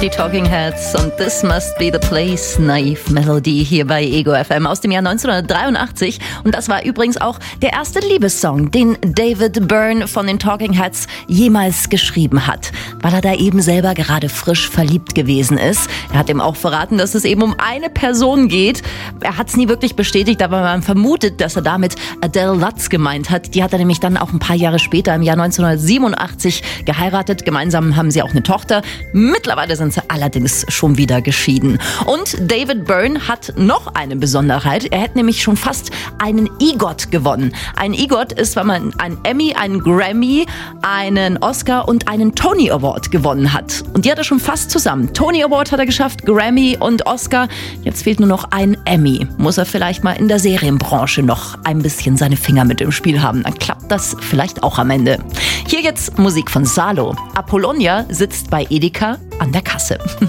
Die Talking Heads und This Must Be the Place, Naive Melody hier bei Ego FM aus dem Jahr 1983. Und das war übrigens auch der erste Liebessong, den David Byrne von den Talking Heads jemals geschrieben hat, weil er da eben selber gerade frisch verliebt gewesen ist. Er hat ihm auch verraten, dass es eben um eine Person geht. Er hat es nie wirklich bestätigt, aber man vermutet, dass er damit Adele Lutz gemeint hat. Die hat er nämlich dann auch ein paar Jahre später, im Jahr 1987, geheiratet. Gemeinsam haben sie auch eine Tochter. Mittlerweile sind sie allerdings schon wieder geschieden. Und David Byrne hat noch eine Besonderheit. Er hätte nämlich schon fast einen EGOT gewonnen. Ein EGOT ist, wenn man einen Emmy, einen Grammy, einen Oscar und einen Tony Award gewonnen hat. Und die hat er schon fast zusammen. Tony Award hat er geschafft, Grammy und Oscar. Jetzt fehlt nur noch ein Emmy. Muss er vielleicht mal in der Serienbranche noch ein bisschen seine Finger mit im Spiel haben. Dann klappt das vielleicht auch am Ende. Hier jetzt Musik von Salo. Apollonia sitzt bei Edeka an der Kasse.